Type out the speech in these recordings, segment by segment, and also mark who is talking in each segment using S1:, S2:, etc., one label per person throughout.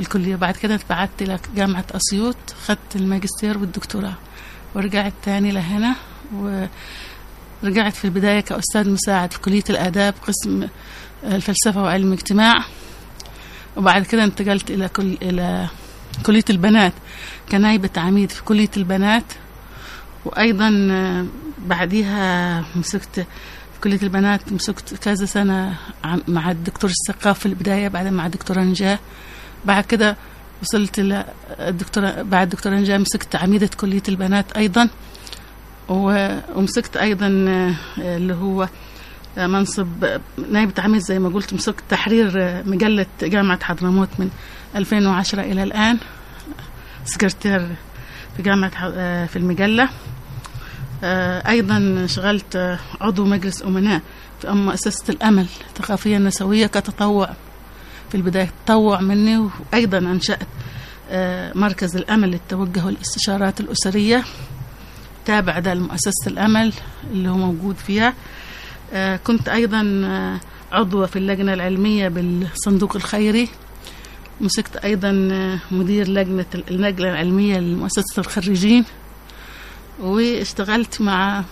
S1: الكلية. بعد كده اتبعت إلى جامعة أسيوط، خدت الماجستير والدكتوراه، ورجعت تاني لهنا، ورجعت في البداية كأستاذ مساعد في كلية الآداب قسم الفلسفة وعلم الاجتماع. وبعد كده انتقلت إلى كلية البنات كنائبة عميد في كلية البنات. وأيضا بعديها مسكت في كلية البنات، مسكت كذا سنة مع الدكتور السقاف في البداية، بعدين مع الدكتورة نجاة. بعد كده وصلت إلى بعد الدكتورة نجاة مسكت عميدة كلية البنات أيضا، ومسكت أيضا اللي هو منصب نائبة عميد زي ما قلت. مسكت تحرير مجلة جامعة حضرموت من 2010 إلى الآن، سكرتير في جامعة في المجلة. أيضا شغلت عضو مجلس أمناء في مؤسسة الأمل الثقافية النسوية كتطوع في البداية، تطوع مني. وأيضا أنشأت مركز الأمل للتوجه والاستشارات الأسرية، تابع ده لمؤسسة الأمل اللي هو موجود فيها. كنت أيضا عضوة في اللجنة العلمية بالصندوق الخيري. مسكت أيضا مدير اللجنة العلمية لمؤسسة الخريجين. واشتغلت مع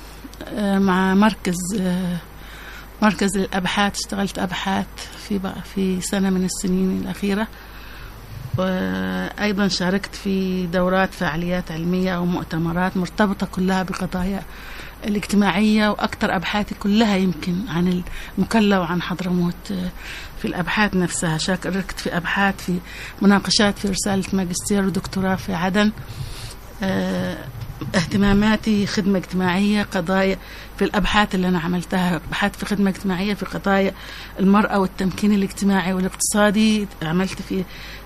S1: مركز الأبحاث، اشتغلت أبحاث في سنة من السنين الأخيرة. وأيضا شاركت في دورات فعاليات علمية أو مؤتمرات مرتبطة كلها بقضايا الاجتماعية، وأكثر أبحاثي كلها يمكن عن المكلا وعن حضرموت. في الأبحاث نفسها شاركت في أبحاث، في مناقشات، في رسالة ماجستير ودكتوراه في عدن. اهتماماتي خدمة اجتماعية، قضايا في الأبحاث اللي أنا عملتها، أبحاث في خدمة اجتماعية في قضايا المرأة والتمكين الاجتماعي والاقتصادي. عملت في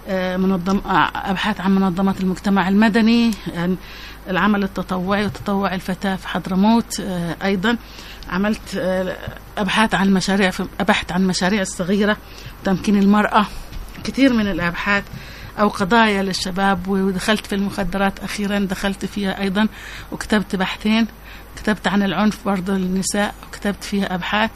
S1: أبحاث عن منظمات المجتمع المدني، يعني العمل التطوعي وتطوع الفتاة في حضرموت. أيضا عملت أبحاث عن مشاريع، أبحث عن مشاريع الصغيرة وتمكين المرأة، كثير من الأبحاث أو قضايا للشباب. ودخلت في المخدرات أخيرا، دخلت فيها أيضا وكتبت بحثين، كتبت عن العنف برضه للنساء وكتبت فيها أبحاث.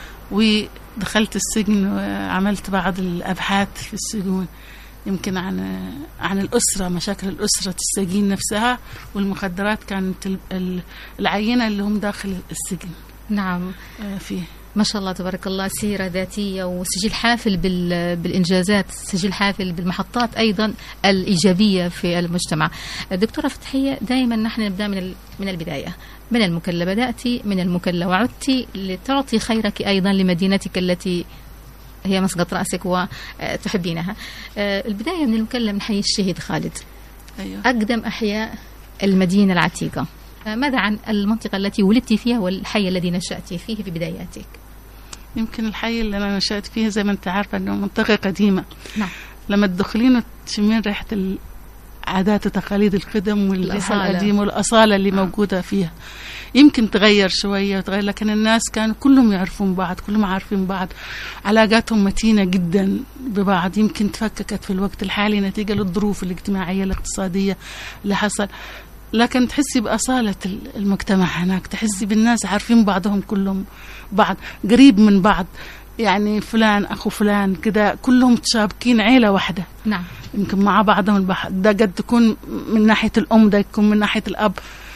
S1: ودخلت السجن وعملت بعض الأبحاث في السجون، يمكن عن الأسرة، مشاكل الأسرة السجين نفسها، والمخدرات كانت العينة اللي هم داخل السجن.
S2: نعم،
S1: فيه
S2: ما شاء الله تبارك الله، سيرة ذاتية وسجل حافل بالإنجازات، سجل حافل بالمحطات أيضا الإيجابية في المجتمع. دكتورة فتحية، دائما نحن نبدأ من البداية، من المكلا بدأتي، من المكلا وعدتي لتعطي خيرك أيضا لمدينتك التي هي مسقط رأسك وتحبينها. البداية من المكلا، من حي الشهيد خالد.
S1: أيوة.
S2: أقدم أحياء المدينة العتيقة. ماذا عن المنطقة التي ولدت فيها والحي الذي نشأت فيه في بداياتك؟
S1: يمكن الحي اللي أنا نشأت فيه زي ما أنت عارفة أنه منطقة قديمة.
S2: نعم.
S1: لما تدخلين وتشمين ريحة العادات وتقاليد القدم والريحة القديمة والأصالة اللي موجودة فيها، يمكن تغير شوية وتغير، لكن الناس كانوا كلهم يعرفون بعض، كلهم عارفين بعض، علاقاتهم متينة جدا ببعض. يمكن تفككت في الوقت الحالي نتيجة للظروف الاجتماعية الاقتصادية اللي حصل، لكن تحسي بأصالة المجتمع هناك، تحسي بالناس عارفين بعضهم كلهم بعض، قريب من بعض، يعني فلان أخو فلان كده، كلهم متشابكين عيلة واحدة.
S2: نعم.
S1: يمكن مع بعضهم ده قد تكون من ناحية الأم، ده يكون من ناحية الأب،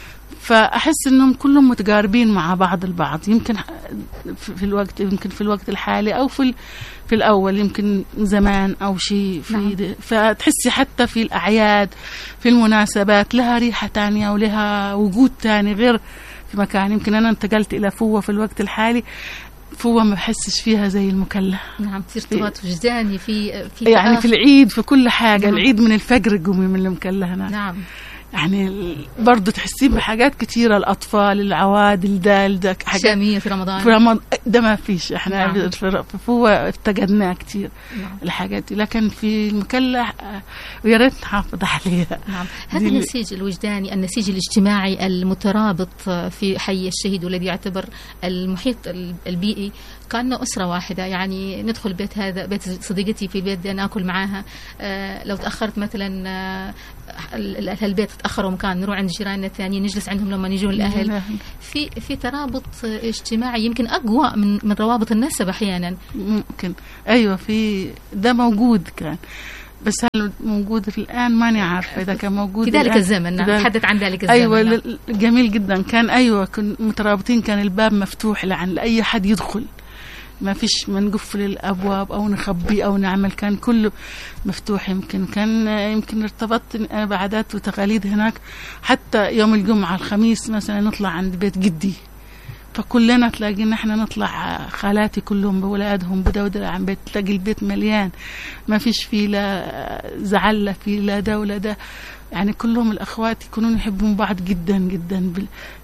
S1: فأحس إنهم كلهم متقاربين مع بعض البعض. يمكن في الوقت، يمكن في الوقت الحالي أو في الأول، يمكن زمان أو شيء في. نعم. فتحسي حتى في الأعياد، في المناسبات، لها ريحة تانية ولها وجود تاني غير في مكان. يمكن أنا انتقلت إلى فوة في الوقت الحالي، فوة ما بحسش فيها زي المكلا.
S2: نعم، في ارتباط وجداني في
S1: يعني في العيد، في كل حاجة. نعم. العيد من الفجر قومي من المكلا هناك.
S2: نعم.
S1: يعني برضو تحسين بحاجات كتيرة، الأطفال، العوادل، ده حاجات
S2: شامية في رمضان
S1: ده ما فيش. احنا نعم. في فوة افتقدناه كتير.
S2: نعم.
S1: الحاجات دي، لكن في المكلا ويا ريت نحافظ عليها.
S2: نعم. هذا النسيج الوجداني، النسيج الاجتماعي المترابط في حي الشهيد، والذي يعتبر المحيط البيئي كأنه أسرة واحدة. يعني ندخل بيت هذا، بيت صديقتي في بيت ناكل معاها، لو تأخرت مثلا البيت تأخروا مكان، نروح عند جيراننا الثانيين نجلس عندهم لما يجون الأهل. في ترابط اجتماعي يمكن أقوى من روابط النسب أحيانا.
S1: ممكن، أيوة، في ده موجود كان. بس هل موجود في الآن ماني عارفة إذا كان موجود
S2: في ذلك الزمن. نتحدث عن ذلك الزمن.
S1: أيوة جميل جدا كان. أيوة كنا مترابطين، كان الباب مفتوح لأي حد يدخل، ما فيش ما نقفل الأبواب أو نخبي أو نعمل، كان كله مفتوح. يمكن ارتبطت أنا بعادات وتقاليد هناك. حتى يوم الجمعة الخميس مثلا نطلع عند بيت جدي، فكلنا تلاقي ان احنا نطلع، خالاتي كلهم بولادهم بدودة عن بيت، تلاقي البيت مليان، ما فيش فيه لا زعل فيه لا ده ولا ده، يعني كلهم الأخوات يكونون يحبون بعض جدا جدا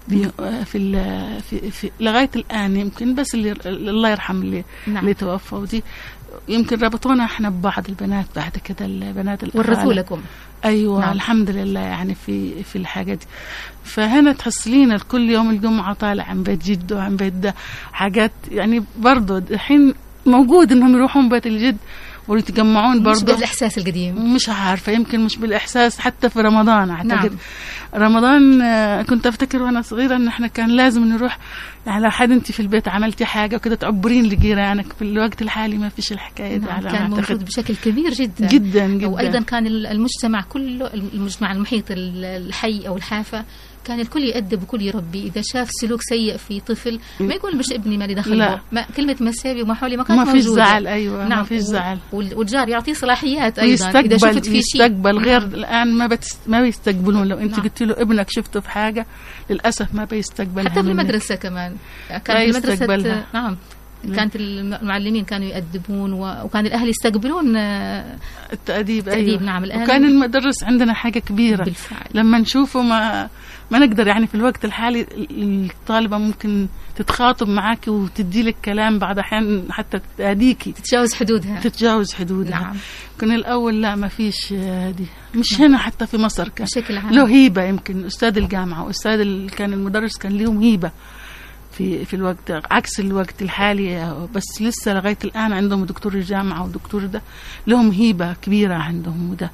S1: في لغاية الآن. يمكن بس اللي الله يرحم اللي توفوا دي يمكن ربطونا احنا ببعض البنات بعد كده، البنات
S2: ورثوا لكم.
S1: أيوة الحمد لله يعني في الحاجة دي. فهنا تحصلين الكل يوم الجمعة طالع عن بيت جده عن بيت ده حاجات، يعني برضو الحين موجود انهم يروحون بيت الجد ويتجمعون برضو،
S2: مش بالإحساس القديم.
S1: مش عارفة، يمكن مش بالإحساس. حتى في رمضان أعتقد رمضان كنت أفتكر وأنا صغيرة إن إحنا كان لازم نروح، يعني لو حد أنت في البيت عملتي حاجة وكده تعبرين لجيرانك. في الوقت الحالي ما فيش الحكاية دي.
S2: كان موجود بشكل كبير جدا
S1: جدا جدا.
S2: وأيضا كان المجتمع كله، المجتمع المحيط الحي أو الحافة، كان الكل يأدب وكل يربي. إذا شاف سلوك سيء في طفل ما يقول مش ابني مالي دخل، كلمة مسابي وما حولي ما كانت موجودة.
S1: ما فيش زعل. أيوة ما فيش زعل.
S2: والجار يعطيه صلاحيات أيضا إذا شفت في شيء.
S1: يستقبل غير الآن ما بيستقبلون. لو أنت قلت له ابنك شفته في حاجة للأسف ما بيستقبلها.
S2: حتى في المدرسة كمان كان في المدرسة كانت المعلمين كانوا يأدبون وكان الأهل يستقبلون
S1: التأديب.
S2: أيوة. نعم.
S1: وكان المدرس عندنا حاجة كبيرة
S2: بالفعل.
S1: لما نشوفه ما نقدر، يعني في الوقت الحالي الطالبة ممكن تتخاطب معاك وتدي لك كلام بعض أحيان حتى تأديكي،
S2: تتجاوز حدودها.
S1: نعم. كان الأول لا ما فيش دي، مش هنا حتى في مصر كان
S2: بشكل عام
S1: له هيبة. يمكن أستاذ الجامعة وأستاذ كان المدرس كان لهم هيبة في الوقت عكس الوقت الحالي. بس لسه لغاية الآن عندهم دكتور الجامعة ودكتور ده لهم هيبة كبيرة عندهم وده.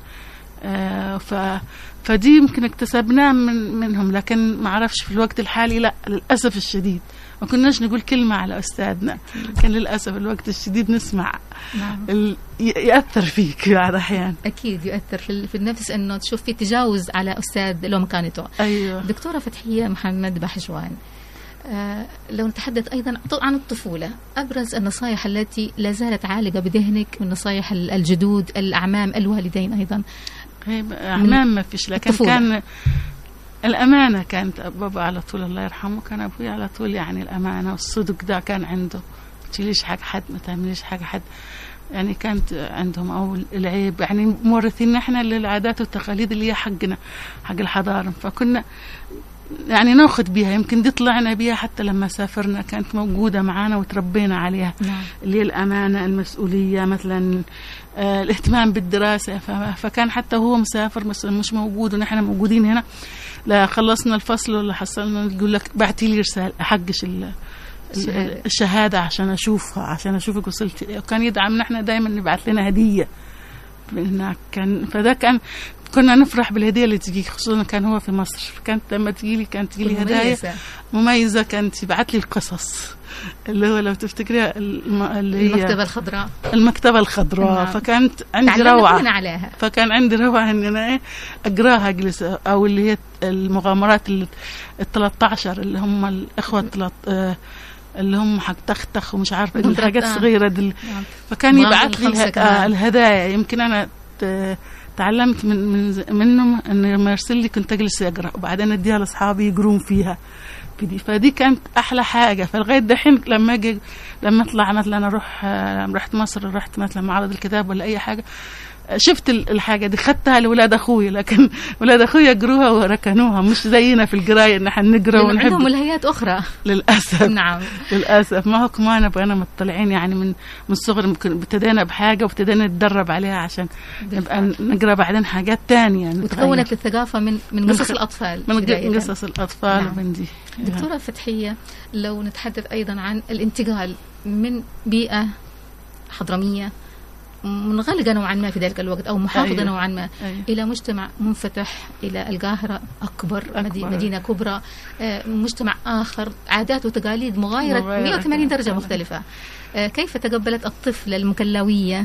S1: فدي يمكن اكتسبناه منهم. لكن ما عرفش في الوقت الحالي لا، للأسف الشديد ما كناش نقول كلمة على أستاذنا. كان للأسف الوقت الشديد نسمع. يأثر فيك بعض أحيان.
S2: أكيد يؤثر في النفس أنه تشوف في تجاوز على أستاذ لو مكانته.
S1: أيوة.
S2: دكتورة فتحية محمد بحجوان، لو نتحدث أيضا عن الطفولة، أبرز النصائح التي لا زالت عالقة بذهنك من نصائح الجدود، الأعمام، الوالدين أيضا.
S1: أعمام ما فيش، لكن كان الأمانة. كانت بابا على طول الله يرحمه، كان أبوي على طول يعني الأمانة والصدق ده كان عنده. ما تشيليش حق حد، ما تعمليش حق حد، يعني كانت عندهم. أو العيب يعني مورثين احنا للعادات والتقاليد اللي هي حقنا، حق الحضارة. فكنا يعني ناخذ بيها. يمكن دي طلعنا بيها حتى لما سافرنا كانت موجودة معانا وتربينا عليها. اللي هي الأمانة، المسؤولية، مثلا الاهتمام بالدراسة. فكان حتى هو مسافر مثلا مش موجود ونحن موجودين هنا، لا خلصنا الفصل ولا حصلنا يقول لك بعتي لي رسالة حقش الشهادة عشان أشوفها، عشان أشوفك وصلت. كان يدعم نحن دائما نبعث لنا هدية هناك. فده كنا نفرح بالهدية اللي تجي، خصوصا كان هو في مصر. كانت لما كانت تجيلي هدايا مميزة. كانت يبعث لي القصص اللي هو لو تفتكريها اللي هي المكتبة الخضراء. فكانت عندي روعة عليها. فكان عندي روعة ان انا اقراها اجلس، او اللي هي المغامرات ال13 اللي هم الاخوة اللي هم حق تختخ ومش عارفة الحاجات الصغيرة دي. فكان يبعث لي الهدايا. يمكن انا تعلمت منهم ان ما يرسل لي كنت اجلس اقرا وبعدين اديها لاصحابي يقرون فيها. فدي كانت احلى حاجه. فلغايه دحين لما اطلع مثلا رحت مصر، رحت مثلا معرض الكتاب ولا اي حاجه، شفت الحاجه دي خدتها لاولاد اخوي، لكن اولاد اخوي يقروها وركنوها. مش زينا في القرايه ان احنا نقرا ونحب،
S2: عندهم ملهيات اخرى
S1: للاسف.
S2: نعم
S1: للاسف. ما هو كمان بقينا مطلعين يعني من الصغر ابتدينا بحاجه وابتدينا نتدرب عليها عشان نبقى نقرا بعدين حاجات تانية.
S2: وتكونت الثقافه من قصص الاطفال،
S1: من قصص الاطفال.
S2: نعم.
S1: من دي
S2: دكتوره فتحيه، لو نتحدث ايضا عن الانتقال من بيئه حضرميه منغلقة نوعا ما في ذلك الوقت أو محافظة نوعا ما إلى مجتمع منفتح، إلى القاهرة أكبر مدينة كبرى، مجتمع آخر، عادات وتقاليد مغايرة 180 درجة مختلفة. كيف تقبلت الطفلة المكلاوية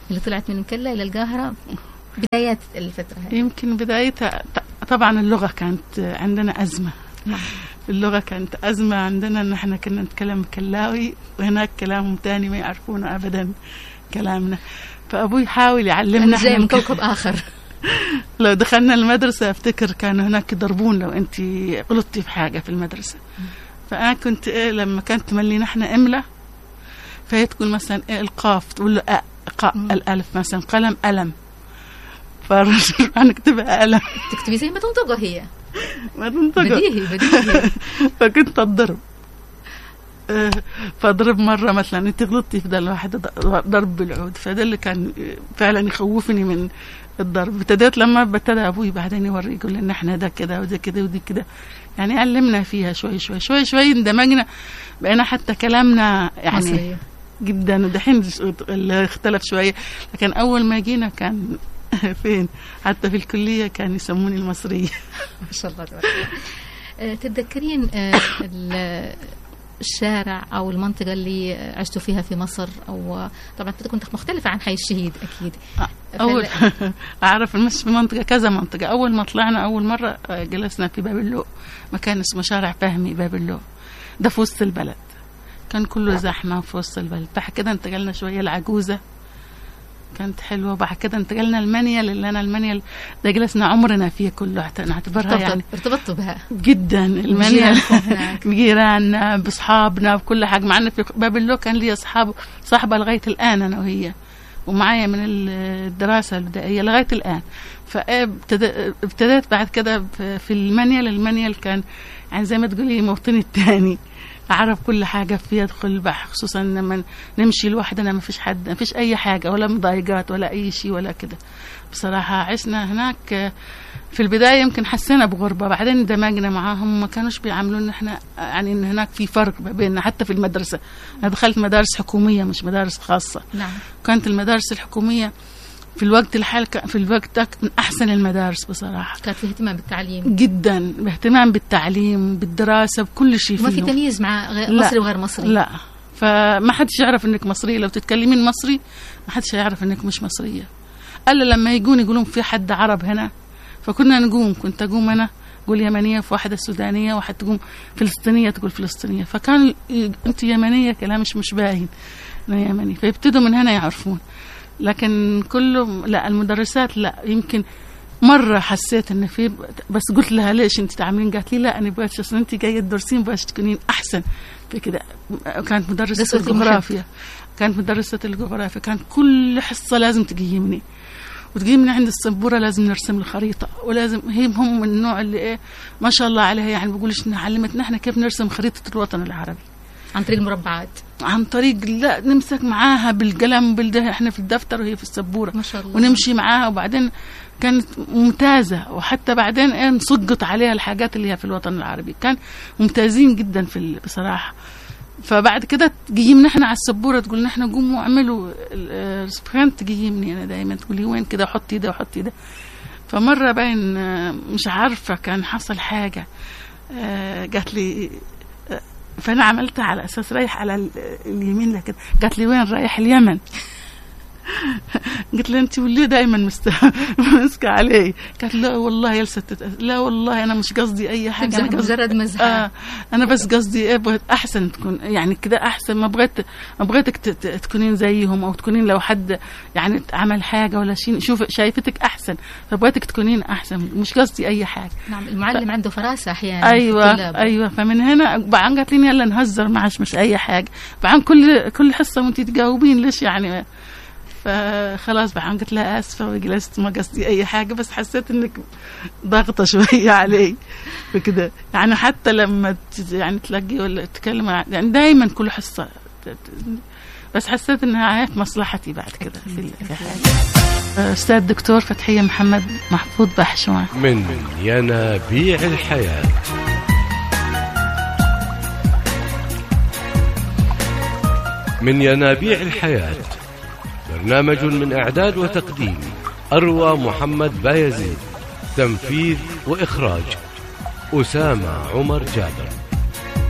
S2: اللي طلعت من مكلا إلى القاهرة بدايات الفترة هذه.
S1: يمكن بدايتها طبعا اللغة كانت عندنا أزمة. اللغة كانت أزمة عندنا، إن إحنا كنا نتكلم كلاوي وهناك كلامهم تاني ما يعرفونه أبدا كلامنا. فأبوي يحاول يعلمنا
S2: جاي من كوكب آخر.
S1: لو دخلنا المدرسة أفتكر كانوا هناك يضربون لو أنت غلطتي في حاجة في المدرسة. فأنا كنت لما كانت تملينا إحنا إملة، فهي تقول مثلا القاف تقول له الألف مثلا، قلم ألم، فالرجل أنا أكتبها ألم،
S2: تكتبي زي ما تنطقها هي،
S1: ما تنطقها
S2: بديهي.
S1: فكنت أضرب. فضرب مرة مثلا أنت غلطتي في ده الواحد ضرب بالعود، فده اللي كان فعلا يخوفني من الضرب. ابتديت لما ابتدى أبوي بعدين يوري يقول لنا إحنا ده كده وده كده ودي كده، يعني علمنا فيها شوي شوي شوي شوي، اندمجنا بقينا حتى كلامنا يعني مصرية جدا. ودحين اللي اختلف شوية، لكن أول ما جينا كان فين حتى في الكلية كان يسموني المصرية.
S2: ما شاء الله تبارك الله. تتذكرين الشارع أو المنطقة اللي عشتوا فيها في مصر؟ أو طبعا كنت مختلفة عن حي الشهيد أكيد.
S1: أول أعرف مش في منطقة، كذا منطقة. أول ما طلعنا أول مرة جلسنا في باب اللوق، مكان اسمه شارع فهمي باب اللوق، ده في وسط البلد، كان كله زحمة في وسط البلد. بعد كده انتقلنا شوية العجوزة، كانت حلوة. بعد كده انتقلنا المنيل، اللي أنا المنيل ده جلسنا عمرنا فيه كله، نعتبرها يعني
S2: ارتبطتوا بها
S1: جدا. المنيل بجيراننا بأصحابنا بكل حاجة. معنا في باب اللوق كان لي صاحبة لغاية الآن أنا وهي، ومعايا من الدراسة البدائية لغاية الآن. فابتدأت بعد كده في المنيل كان يعني زي ما تقولي موطني الثاني، أعرف كل حاجة فيها، أدخل البحر، خصوصا لما نمشي لوحدنا، ما فيش حد، ما فيش أي حاجة ولا مضايقات ولا أي شيء ولا كده. بصراحة عشنا هناك في البداية يمكن حسينا بغربة، بعدين اندمجنا معاهم، ما كانوش بيعاملون إحنا يعني إن هناك في فرق بيننا. حتى في المدرسة أنا دخلت مدارس حكومية مش مدارس خاصة.
S2: نعم.
S1: كانت المدارس الحكومية في الوقت الحالي في الوقت من أحسن المدارس بصراحة.
S2: كانت فيه اهتمام بالتعليم
S1: جدا، باهتمام بالتعليم بالدراسة بكل شيء.
S2: ما في تمييز مع مصري وغير مصري.
S1: لا، فما حدش يعرف إنك مصرية. لو تتكلمين مصري ما حدش يعرف إنك مش مصرية، إلا لما يقولون في حد عرب هنا. فكنا نقوم، كنت أقوم أنا أقول يمنية، في واحدة سودانية، واحد تقوم فلسطينية تقول فلسطينية. فكان أنت يمنية كلامش مش باين أنا يمني، فيبتدوا من هنا يعرفون. لكن كله لا، المدرسات لا. يمكن مرة حسيت إن في، بس قلت لها ليش أنت تعملين؟ قالت لي لا أنا بغيتش، أصلا أنت جاية تدرسين بغيتش تكونين أحسن في كده. كانت مدرسة الجغرافيا، كانت كل حصة لازم تقيمني، وتقيمني عند السبورة، لازم نرسم الخريطة، ولازم هم من النوع اللي ما شاء الله عليها، يعني بقولش إنها علمتنا إحنا كيف نرسم خريطة الوطن العربي
S2: عن طريق المربعات،
S1: عن طريق لا نمسك معاها بالقلم احنا في الدفتر وهي في السبورة
S2: ما شاء الله،
S1: ونمشي معاها. وبعدين كانت ممتازة، وحتى بعدين نصقط عليها الحاجات اللي هي في الوطن العربي، كان ممتازين جدا في بصراحة. فبعد كده تقيمنا احنا على السبورة، تقول احنا قوموا اعملوا كانت تقيمني انا دايما، تقولي وين كده وحطي ده وحطي ده. فمرة باين مش عارفة كان حصل حاجة، قالت لي، فأنا عملتها على أساس رايح على اليمين لكن قالت لي وين رايح؟ اليمن. قلت لها أنت وليه دائما مسكة علي؟ قالت لا والله يلست، لا والله أنا مش قصدي أي حاجة، أنا
S2: مجرد مزحة.
S1: أنا بس قصدي أبغى أحسن تكون، يعني كده أحسن، ما بغيتك تكونين زيهم، أو تكونين لو حد يعني عمل حاجة ولا شيء شايفتك أحسن، فبغيتك تكونين أحسن، مش قصدي أي حاجة.
S2: نعم، المعلم عنده فراسة أحيانا.
S1: أيوة. فمن هنا بعدين قالت لي يلا نهزر معش مش أي حاجة، بعدين كل حصة وأنت تجاوبين ليش يعني. فخلاص بقى قلت لها آسفة وجلست، ما قصدي أي حاجة، بس حسيت إنك ضغطة شوية علي بكده. يعني حتى لما يعني تلاقي ولا تتكلم يعني دايما كل حصة، بس حسيت إنها في مصلحتي بعد كده في حاجة. أستاذ الدكتور فتحية محمد محفوظ بحشوان.
S3: من ينابيع الحياة. من ينابيع الحياة، برنامج من إعداد وتقديم أروى محمد بايزيد، تنفيذ وإخراج أسامة عمر جابر.